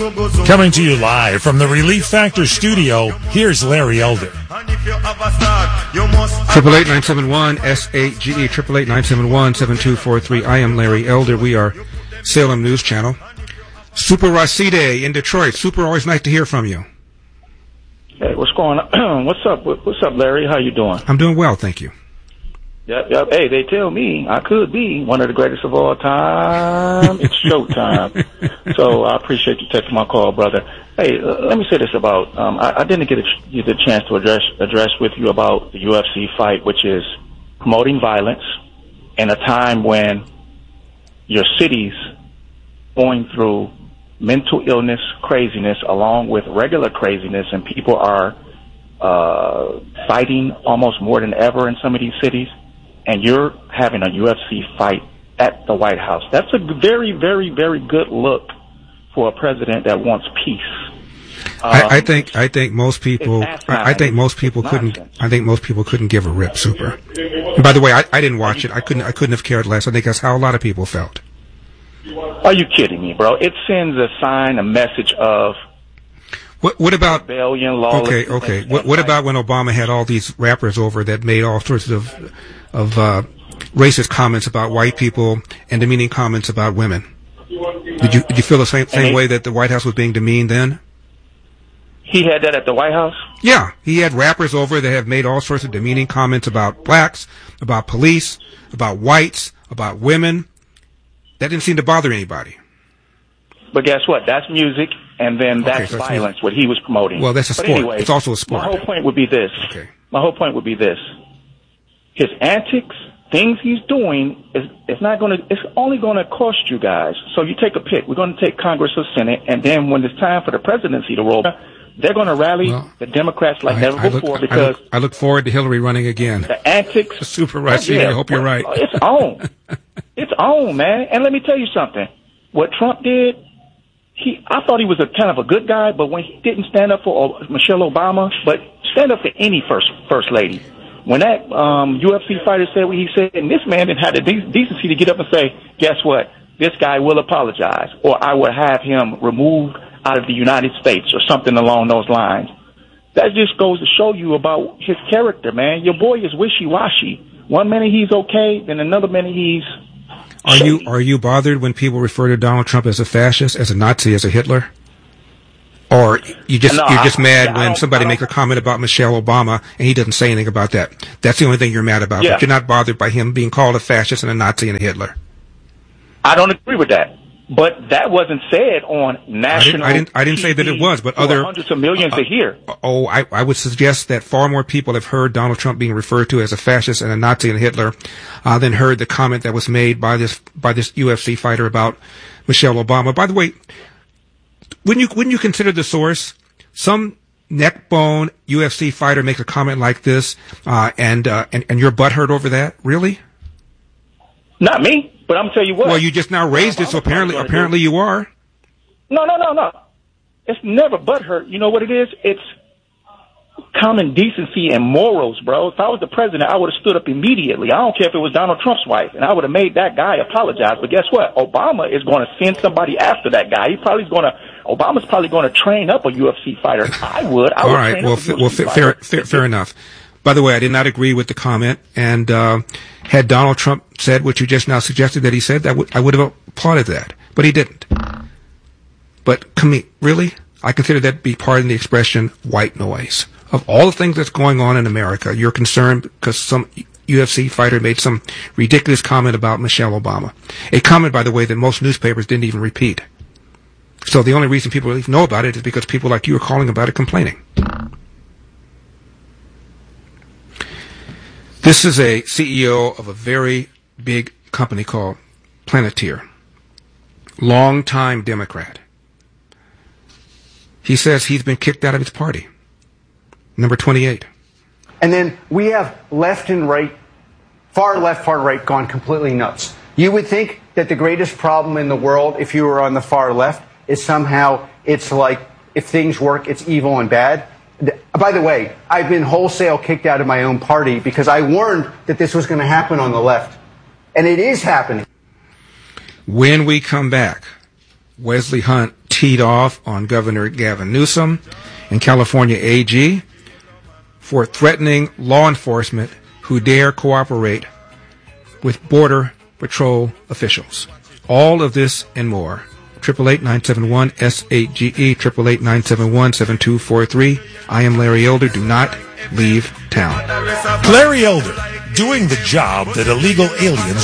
Coming to you live from the Relief Factor studio, here's Larry Elder. 888-971-SAGE, 888-971-7243. I am Larry Elder. We are Salem News Channel. Super Rashide in Detroit. Super, always nice to hear from you. Hey, what's going on? What's up, Larry? How you doing? I'm doing well, thank you. Yep. Hey, they tell me I could be one of the greatest of all time. It's showtime. So I appreciate you taking my call, brother. Hey, let me say this about, I didn't get the chance to address with you about the UFC fight, which is promoting violence in a time when your city's going through mental illness, craziness, along with regular craziness, and people are fighting almost more than ever in some of these cities. And you're having a UFC fight at the White House. That's a very, very, very good look for a president that wants peace. I think most people couldn't give a rip, Super. And by the way, I didn't watch it. I couldn't have cared less. I think that's how a lot of people felt. Are you kidding me, bro? It sends a message of what about rebellion, lawlessness. Okay. What about when Obama had all these rappers over that made all sorts of racist comments about white people and demeaning comments about women? Did you feel the same way that the White House was being demeaned then? He had that at the White House? Yeah, he had rappers over that have made all sorts of demeaning comments about blacks, about police, about whites, about women. That didn't seem to bother anybody. But guess what? That's music, and then that's violence, what he was promoting. Well, that's a sport. Anyway, it's also a sport. My whole point would be this. Okay. His antics, things he's doing, it's only going to cost you guys. So you take a pick. We're going to take Congress or Senate, and then when it's time for the presidency to roll, they're going to rally the Democrats like never before because I look forward to Hillary running again. The antics. Super Rashid, I hope you're right. It's on. It's on, man. And let me tell you something. What Trump did, I thought he was a kind of a good guy, but when he didn't stand up for Michelle Obama, but stand up for any first lady. When that UFC fighter said what he said, and this man didn't have the decency to get up and say, guess what? This guy will apologize, or I will have him removed out of the United States, or something along those lines. That just goes to show you about his character, man. Your boy is wishy-washy. One minute he's okay, then another minute he's... Are you bothered when people refer to Donald Trump as a fascist, as a Nazi, as a Hitler? Or you're just mad when somebody makes a comment about Michelle Obama and he doesn't say anything about that? That's the only thing you're mad about. Yeah. But you're not bothered by him being called a fascist and a Nazi and a Hitler. I don't agree with that. But that wasn't said on national I didn't say that it was, but other hundreds of millions to hear. I would suggest that far more people have heard Donald Trump being referred to as a fascist and a Nazi and a Hitler than heard the comment that was made by this UFC fighter about Michelle Obama. By the way, wouldn't you consider the source? Some neckbone UFC fighter makes a comment like this, and you're butthurt over that? Really? Not me. But I'm tell you what. Well, you just now raised it, so apparently you are. No. It's never butthurt. You know what it is? It's common decency and morals, bro. If I was the president, I would have stood up immediately. I don't care if it was Donald Trump's wife, and I would have made that guy apologize. But guess what? Obama is going to send somebody after that guy. Obama's probably going to train up a UFC fighter. I would. All right. Well, fair enough. By the way, I did not agree with the comment, and had Donald Trump said what you just now suggested that he said, I would have applauded that, but he didn't. But really? I consider that to be part of the expression white noise. Of all the things that's going on in America, you're concerned because some UFC fighter made some ridiculous comment about Michelle Obama. A comment, by the way, that most newspapers didn't even repeat. So the only reason people really know about it is because people like you are calling about it complaining. This is a CEO of a very big company called Planeteer. Long-time Democrat. He says he's been kicked out of his party. Number 28. And then we have left and right, far left, far right, gone completely nuts. You would think that the greatest problem in the world, if you were on the far left, is somehow it's like if things work, it's evil and bad. By the way, I've been wholesale kicked out of my own party because I warned that this was going to happen on the left. And it is happening. When we come back, Wesley Hunt teed off on Governor Gavin Newsom and California AG for threatening law enforcement who dare cooperate with Border Patrol officials. All of this and more. 888-971-SAGE, 888-971-7243. I am Larry Elder. Do not leave town. Larry Elder, doing the job that illegal aliens